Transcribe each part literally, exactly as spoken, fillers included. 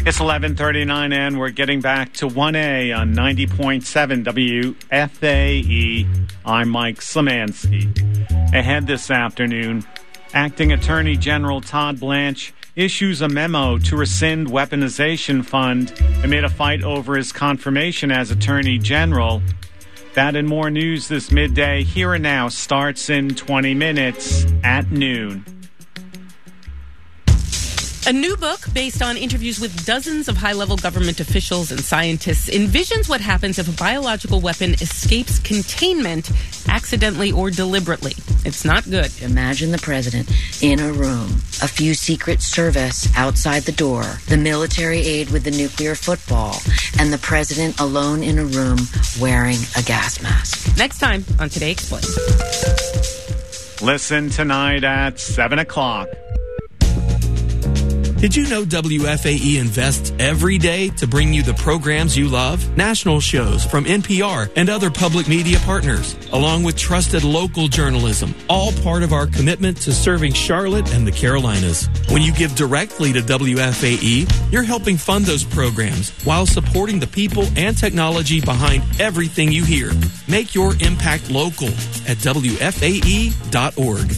It's eleven thirty-nine and we're getting back to one A on ninety point seven W F A E. I'm Mike Szymanski. Ahead this afternoon, Acting Attorney General Todd Blanche issues a memo to rescind weaponization fund amid a fight over his confirmation as Attorney General. That and more news this midday. Here and Now starts in twenty minutes at noon. A new book based on interviews with dozens of high-level government officials and scientists envisions what happens if a biological weapon escapes containment accidentally or deliberately. It's not good. Imagine the president in a room, a few Secret Service outside the door, the military aide with the nuclear football, and the president alone in a room wearing a gas mask. Next time on Today Explained. Listen tonight at seven o'clock. Did you know W F A E invests every day to bring you the programs you love? National shows from N P R and other public media partners, along with trusted local journalism, all part of our commitment to serving Charlotte and the Carolinas. When you give directly to W F A E, you're helping fund those programs while supporting the people and technology behind everything you hear. Make your impact local at W F A E dot org.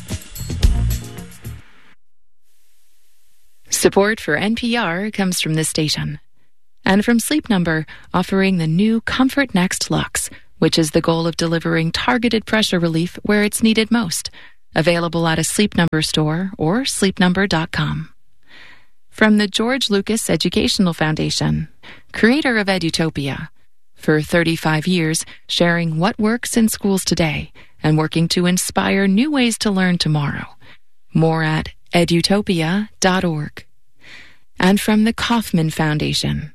Support for N P R comes from this station. And from Sleep Number, offering the new Comfort Next Luxe, which is the goal of delivering targeted pressure relief where it's needed most. Available at a Sleep Number store or sleep number dot com. From the George Lucas Educational Foundation, creator of Edutopia. For thirty-five years, sharing what works in schools today and working to inspire new ways to learn tomorrow. More at edutopia dot org. And from the Kauffman Foundation.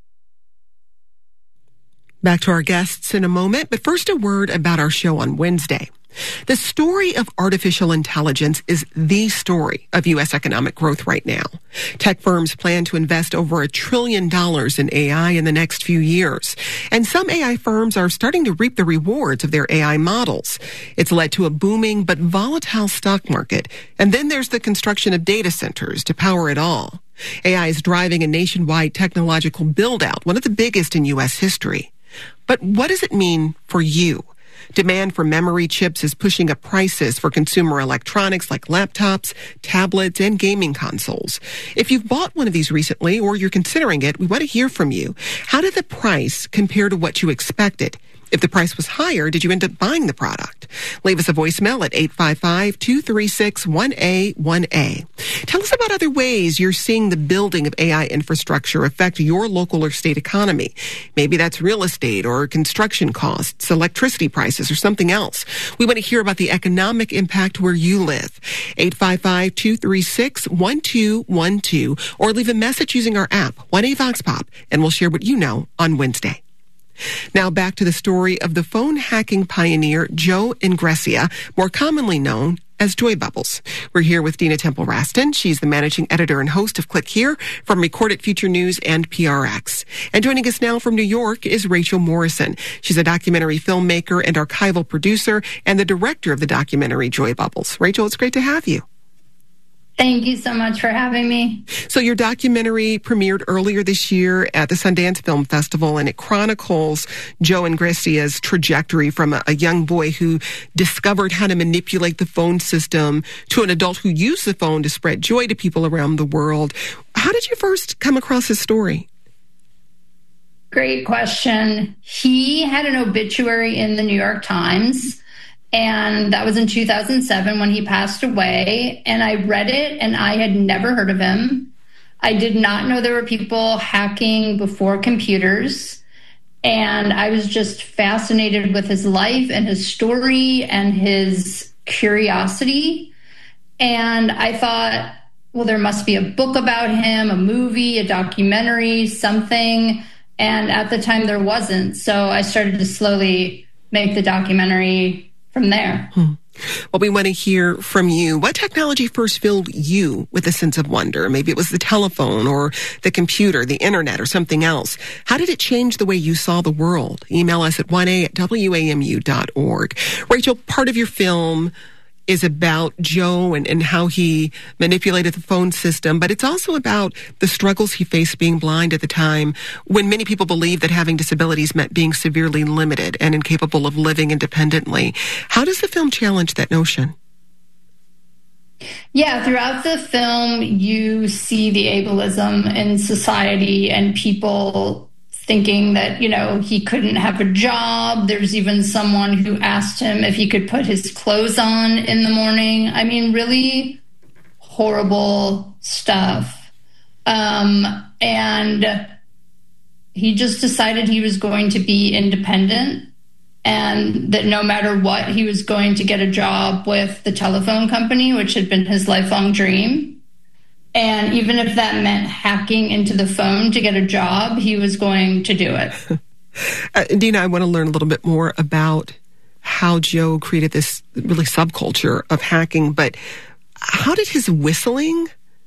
Back to our guests in a moment, but first a word about our show on Wednesday. The story of artificial intelligence is the story of U S economic growth right now. Tech firms plan to invest over a trillion dollars in A I in the next few years. And some A I firms are starting to reap the rewards of their A I models. It's led to a booming but volatile stock market. And then there's the construction of data centers to power it all. A I is driving a nationwide technological build-out, one of the biggest in U S history. But what does it mean for you? Demand for memory chips is pushing up prices for consumer electronics like laptops, tablets, and gaming consoles. If you've bought one of these recently or you're considering it, we want to hear from you. How did the price compare to what you expected? If the price was higher, did you end up buying the product? Leave us a voicemail at eight five five, two three six, one A one A. Tell us about other ways you're seeing the building of A I infrastructure affect your local or state economy. Maybe that's real estate or construction costs, electricity prices, or something else. We want to hear about the economic impact where you live. eight five five, two three six, one two one two or leave a message using our app, one A Vox Pop, and we'll share what you know on Wednesday. Now back to the story of the phone hacking pioneer Joe Engressia, more commonly known as Joy Bubbles. We're here with Dina Temple-Raston. She's the managing editor and host of Click Here from Recorded Future News and P R X. And joining us now from New York is Rachel Morrison. She's a documentary filmmaker and archival producer and the director of the documentary Joy Bubbles. Rachel, it's great to have you. Thank you so much for having me. So your documentary premiered earlier this year at the Sundance Film Festival, and it chronicles Joe Engressia's trajectory from a, a young boy who discovered how to manipulate the phone system to an adult who used the phone to spread joy to people around the world. How did you first come across his story? Great question. He had an obituary in the New York Times, and that was in two thousand seven when he passed away. And I read it, and I had never heard of him. I did not know there were people hacking before computers. And I was just fascinated with his life and his story and his curiosity. And I thought, well, there must be a book about him, a movie, a documentary, something. And at the time, there wasn't. So I started to slowly make the documentary from there. Hmm. Well, we want to hear from you. What technology first filled you with a sense of wonder? Maybe it was the telephone or the computer, the internet, or something else. How did it change the way you saw the world? Email us at one A at W A M U dot org. Rachel, part of your film is about Joe and, and how he manipulated the phone system, but it's also about the struggles he faced being blind at the time when many people believed that having disabilities meant being severely limited and incapable of living independently. How does the film challenge that notion? Yeah, throughout the film, you see the ableism in society and people thinking that, you know, he couldn't have a job. There's even someone who asked him if he could put his clothes on in the morning. I mean, really horrible stuff. Um, and he just decided he was going to be independent, and that no matter what, he was going to get a job with the telephone company, which had been his lifelong dream. And even if that meant hacking into the phone to get a job, he was going to do it. uh, Dina, I want to learn a little bit more about how Joe created this really subculture of hacking, but how did his whistling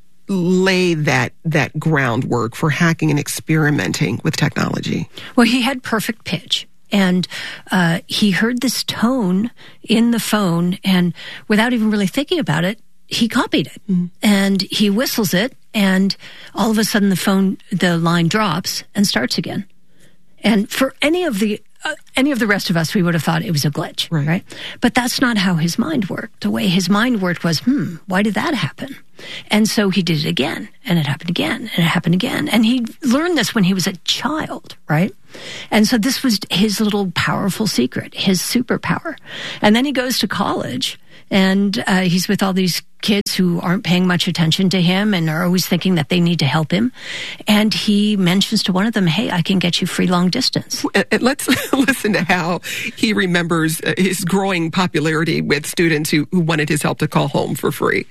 lay that that groundwork for hacking and experimenting with technology? Well, he had perfect pitch. And uh, he heard this tone in the phone, and without even really thinking about it, he copied it. Mm. And he whistles it, and all of a sudden the phone, the line drops and starts again. And for any of the uh, any of the rest of us, we would have thought it was a glitch, right. right? But that's not how his mind worked. The way his mind worked was, hmm, why did that happen? And so he did it again, and it happened again, and it happened again. And he learned this when he was a child, right? And so this was his little powerful secret, his superpower. And then he goes to college, and uh, he's with all these kids who aren't paying much attention to him and are always thinking that they need to help him. And he mentions to one of them, hey, I can get you free long distance. Let's listen to how he remembers his growing popularity with students who, who wanted his help to call home for free.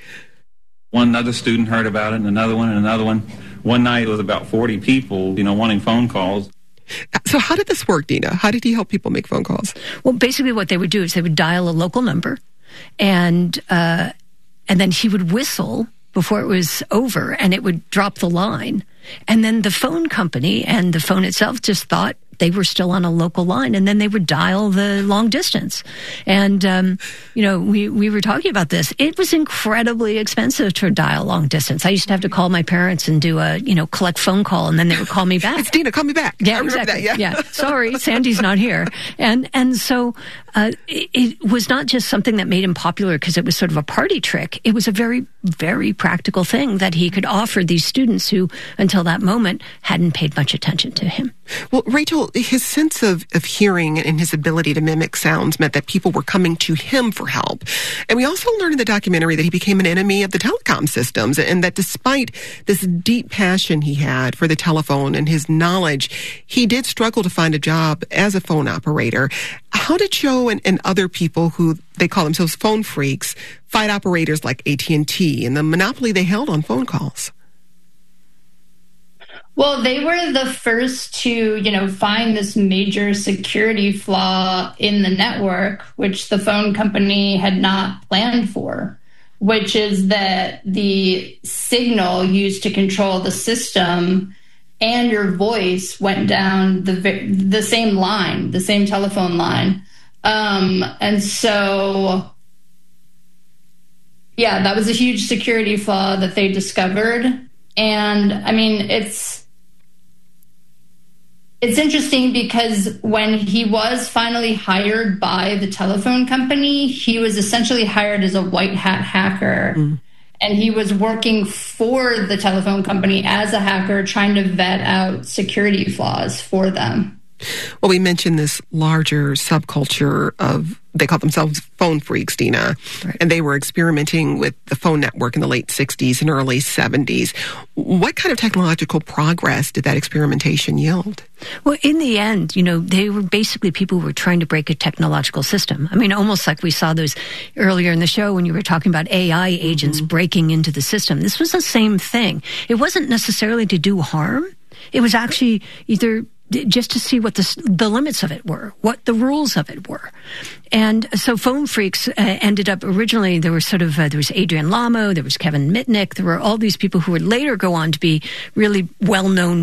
One other student heard about it, and another one, and another one. One night it was about forty people, you know, wanting phone calls. So how did this work, Dina? How did he help people make phone calls? Well, basically what they would do is they would dial a local number, and uh, and then he would whistle before it was over, and it would drop the line. And then the phone company and the phone itself just thought they were still on a local line, and then they would dial the long distance. And, um, you know, we, we were talking about this. It was incredibly expensive to dial long distance. I used to have to call my parents and do a, you know, collect phone call, and then they would call me back. It's Dina, call me back. Yeah, I remember exactly. that, yeah. yeah. Sorry, Sandy's not here. And, and so uh, it, it was not just something that made him popular because it was sort of a party trick. It was a very, very practical thing that he could offer these students who, until that moment, hadn't paid much attention to him. Well, Rachel, his sense of, of hearing and his ability to mimic sounds meant that people were coming to him for help. And we also learned in the documentary that he became an enemy of the telecom systems, and that despite this deep passion he had for the telephone and his knowledge, he did struggle to find a job as a phone operator. How did Joe and, and other people who they call themselves phone freaks fight operators like A T and T and the monopoly they held on phone calls? Well, they were the first to, you know, find this major security flaw in the network, which the phone company had not planned for, which is that the signal used to control the system and your voice went down the the same line, the same telephone line. Um, and so, yeah, that was a huge security flaw that they discovered. And I mean, it's It's interesting because when he was finally hired by the telephone company, he was essentially hired as a white hat hacker. Mm. And he was working for the telephone company as a hacker, trying to vet out security flaws for them. Well, we mentioned this larger subculture of, they call themselves phone freaks, Dina, right. And they were experimenting with the phone network in the late sixties and early seventies. What kind of technological progress did that experimentation yield? Well, in the end, you know, they were basically people who were trying to break a technological system. I mean, almost like we saw those earlier in the show when you were talking about A I agents mm-hmm. breaking into the system. This was the same thing. It wasn't necessarily to do harm. It was actually either just to see what the, the limits of it were, what the rules of it were. And so phone freaks uh, ended up originally, there was sort of, uh, there was Adrian Lamo, there was Kevin Mitnick, there were all these people who would later go on to be really well-known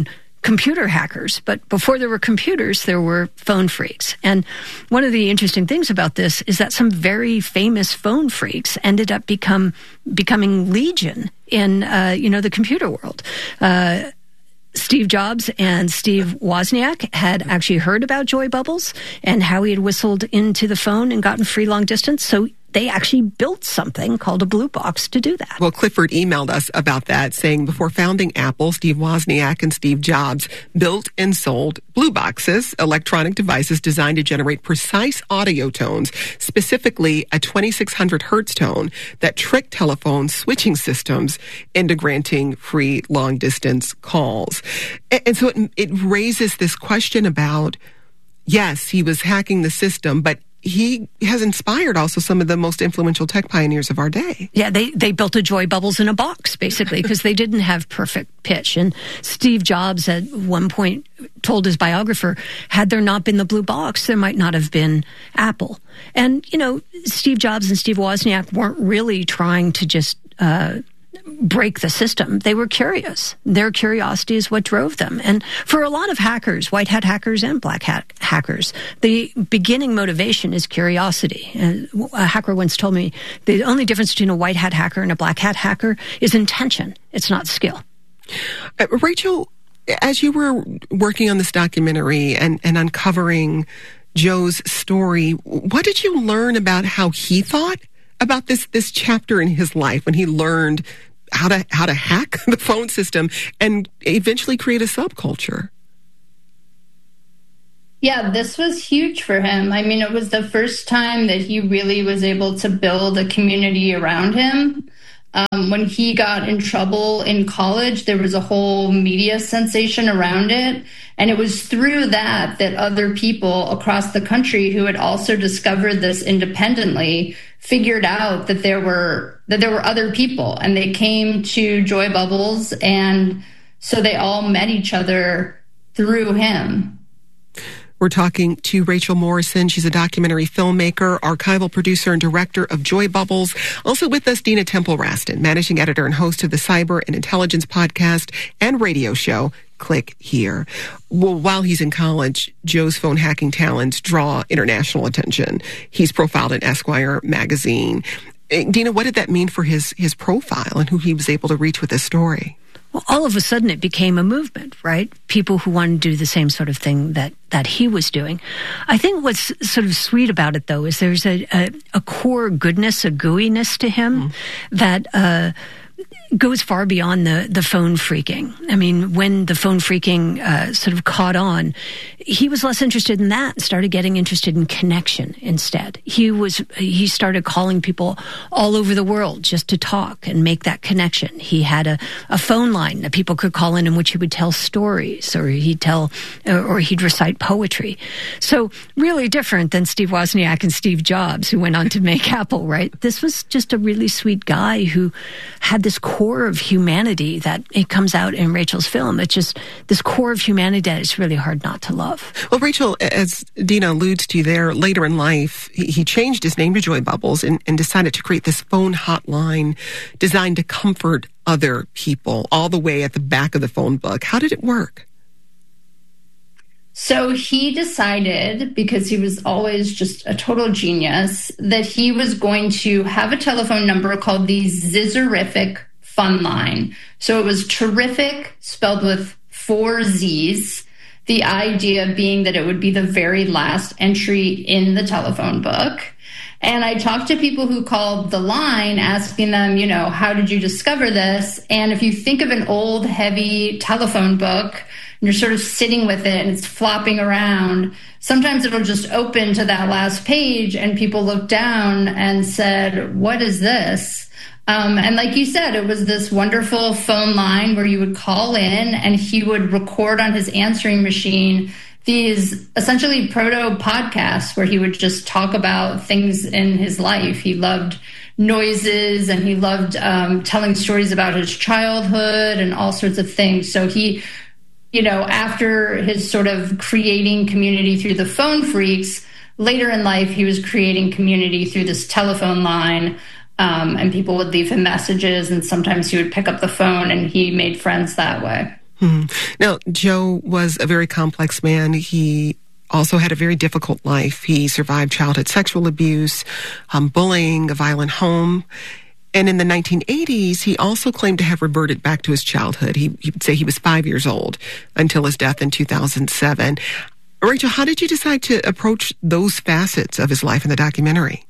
computer hackers. But before there were computers, there were phone freaks. And one of the interesting things about this is that some very famous phone freaks ended up become becoming legion in, uh, you know, the computer world. Uh, Steve Jobs and Steve Wozniak had actually heard about Joy Bubbles and how he had whistled into the phone and gotten free long distance. So they actually built something called a blue box to do that. Well, Clifford emailed us about that, saying before founding Apple, Steve Wozniak and Steve Jobs built and sold blue boxes, electronic devices designed to generate precise audio tones, specifically a twenty-six hundred hertz tone that tricked telephone switching systems into granting free long-distance calls. And so it, it raises this question about, yes, he was hacking the system, but he has inspired also some of the most influential tech pioneers of our day. Yeah, they, they built a Joy Bubbles in a box, basically, because they didn't have perfect pitch. And Steve Jobs at one point told his biographer, had there not been the blue box, there might not have been Apple. And, you know, Steve Jobs and Steve Wozniak weren't really trying to just uh break the system. They were curious. Their curiosity is what drove them. And for a lot of hackers, white hat hackers and black hat hackers, the beginning motivation is curiosity. And a hacker once told me the only difference between a white hat hacker and a black hat hacker is intention. It's not skill. Uh, Rachel, as you were working on this documentary and, and uncovering Joe's story, what did you learn about how he thought about this this chapter in his life when he learned how to how to hack the phone system and eventually create a subculture? Yeah, this was huge for him. I mean, it was the first time that he really was able to build a community around him. Um, when he got in trouble in college, there was a whole media sensation around it. And it was through that that other people across the country who had also discovered this independently figured out that there were that there were other people, and they came to Joy Bubbles, and so they all met each other through him. We're talking to Rachel Morrison. She's a documentary filmmaker, archival producer, and director of Joy Bubbles. Also with us, Dina Temple-Raston, managing editor and host of the Cyber and Intelligence podcast and radio show, Click Here. Well, while he's in college, Joe's phone hacking talents draw international attention. He's profiled in Esquire magazine. Dina, what did that mean for his, his profile and who he was able to reach with this story? Well, all of a sudden it became a movement, right? People who wanted to do the same sort of thing that, that he was doing. I think what's sort of sweet about it, though, is there's a, a, a core goodness, a gooiness to him mm. that uh, goes far beyond the, the phone freaking. I mean, when the phone freaking uh, sort of caught on, he was less interested in that and started getting interested in connection instead. He was he started calling people all over the world just to talk and make that connection. He had a, a phone line that people could call in in which he would tell stories, or he'd tell or he'd recite poetry. So really different than Steve Wozniak and Steve Jobs, who went on to make Apple, right? This was just a really sweet guy who had this core of humanity that it comes out in Rachel's film. It's just this core of humanity that it's really hard not to love. Well, Rachel, as Dina alludes to there, later in life, he, he changed his name to Joy Bubbles and, and decided to create this phone hotline designed to comfort other people, all the way at the back of the phone book. How did it work? So he decided, because he was always just a total genius, that he was going to have a telephone number called the Zizzerific Fun Line. So it was terrific, spelled with four Z's. The idea being that it would be the very last entry in the telephone book. And I talked to people who called the line asking them, you know, how did you discover this? And if you think of an old, heavy telephone book, and you're sort of sitting with it and it's flopping around, sometimes it'll just open to that last page and people look down and said, what is this? Um, and like you said, it was this wonderful phone line where you would call in and he would record on his answering machine these essentially proto podcasts where he would just talk about things in his life. He loved noises and he loved um, telling stories about his childhood and all sorts of things. So he, you know, after his sort of creating community through the phone freaks, later in life, he was creating community through this telephone line. Um, and people would leave him messages, and sometimes he would pick up the phone, and he made friends that way. Hmm. Now, Joe was a very complex man. He also had a very difficult life. He survived childhood sexual abuse, um, bullying, a violent home. And in the nineteen eighties, he also claimed to have reverted back to his childhood. He, he would say he was five years old until his death in two thousand seven. Rachel, how did you decide to approach those facets of his life in the documentary?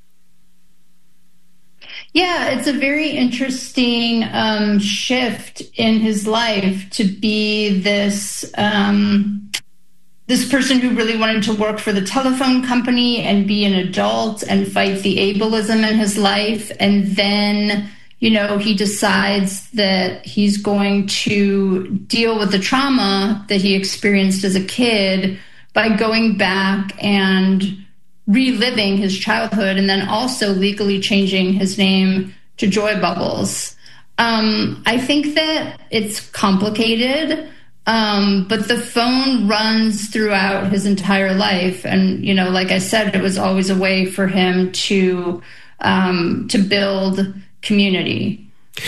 Yeah, it's a very interesting um, shift in his life to be this um, this person who really wanted to work for the telephone company and be an adult and fight the ableism in his life. And then, you know, he decides that he's going to deal with the trauma that he experienced as a kid by going back and reliving his childhood, and then also legally changing his name to Joy Bubbles. Um, I think that it's complicated, um, but the phone runs throughout his entire life. And, you know, like I said, it was always a way for him to um, to build community.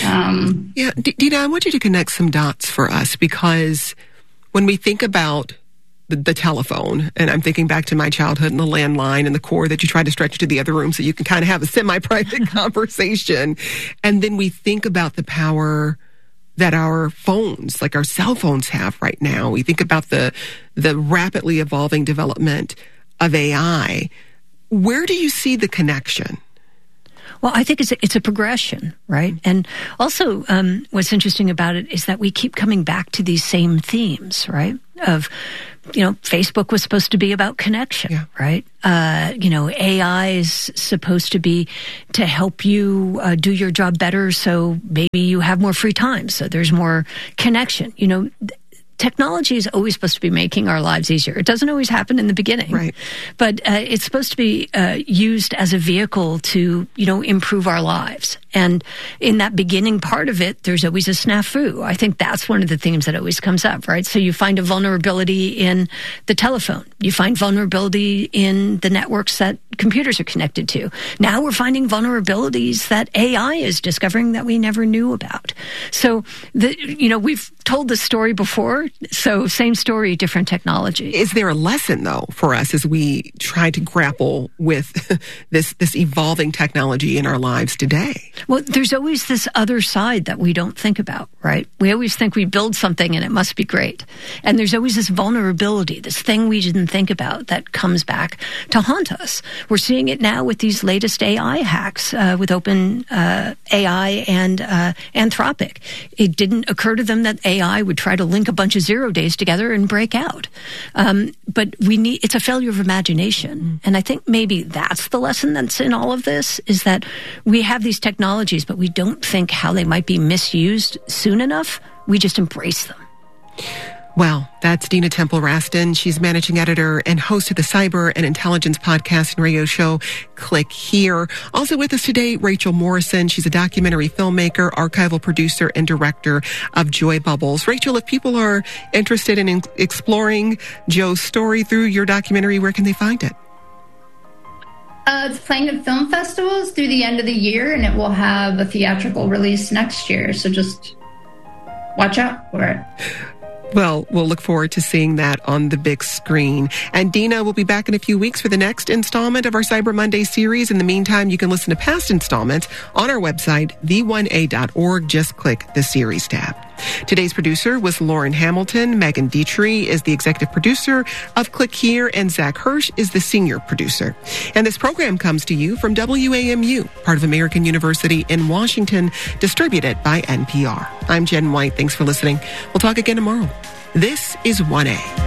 Um, yeah, D- Dina, I want you to connect some dots for us, because when we think about The, the telephone, and I'm thinking back to my childhood and the landline and the cord that you try to stretch to the other room so you can kind of have a semi-private conversation. And then we think about the power that our phones, like our cell phones, have right now. We think about the the rapidly evolving development of A I. Where do you see the connection? Well, I think it's a, it's a progression, right? And also, um, what's interesting about it is that we keep coming back to these same themes, right? Of, you know, Facebook was supposed to be about connection, yeah. right? Uh, you know, A I is supposed to be to help you uh, do your job better, so maybe you have more free time, so there's more connection. You know, th- technology is always supposed to be making our lives easier. It doesn't always happen in the beginning, right? But uh, it's supposed to be uh, used as a vehicle to, you know, improve our lives. And in that beginning part of it, there's always a snafu. I think that's one of the themes that always comes up, right? So you find a vulnerability in the telephone. You find vulnerability in the networks that computers are connected to. Now we're finding vulnerabilities that A I is discovering that we never knew about. So, the, you know, we've told this story before. So same story, different technology. Is there a lesson, though, for us as we try to grapple with this this evolving technology in our lives today? Well, there's always this other side that we don't think about, right? We always think we build something and it must be great. And there's always this vulnerability, this thing we didn't think about that comes back to haunt us. We're seeing it now with these latest A I hacks, uh, with Open uh, A I and uh, Anthropic. It didn't occur to them that A I would try to link a bunch of zero days together and break out. Um, but we need, it's a failure of imagination. And I think maybe that's the lesson that's in all of this, is that we have these technologies, but we don't think how they might be misused soon enough. We just embrace them. Well, that's Dina Temple Raston. She's managing editor and host of the Cyber and Intelligence podcast and radio show, Click Here. Also with us today, Rachel Morrison. She's a documentary filmmaker, archival producer, and director of Joy Bubbles. Rachel, if people are interested in in- exploring Joe's story through your documentary, where can they find it? Uh, it's playing at film festivals through the end of the year, and it will have a theatrical release next year. So just watch out for it. Well, we'll look forward to seeing that on the big screen. And Dina will be back in a few weeks for the next installment of our Cyber Monday series. In the meantime, you can listen to past installments on our website, v one a dot org. Just click the series tab. Today's producer was Lauren Hamilton. Megan Dietrich is the executive producer of Click Here, and Zach Hirsch is the senior producer. And this program comes to you from W A M U, part of American University in Washington, distributed by N P R. I'm Jen White. Thanks for listening. We'll talk again tomorrow. This is one A.